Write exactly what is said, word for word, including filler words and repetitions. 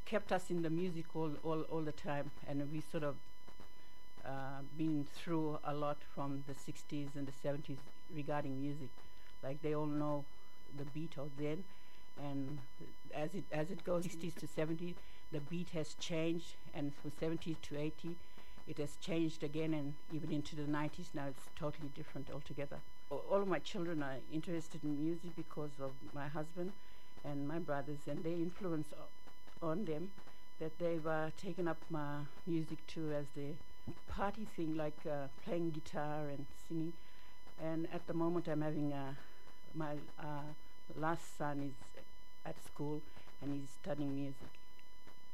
kept us in the music all, all, all the time, and we sort of uh, been through a lot from the sixties and the seventies regarding music. Like they all know the beat of then, and as it as it goes sixties to seventies, the beat has changed, and from seventies to eighty, it has changed again, and even into the nineties now it's totally different altogether. A- All of my children are interested in music because of my husband and my brothers, and they influence o- on them that they've uh, taken up my music too as their party thing, like uh, playing guitar and singing. And at the moment, I'm having uh, my uh, last son is at school and he's studying music.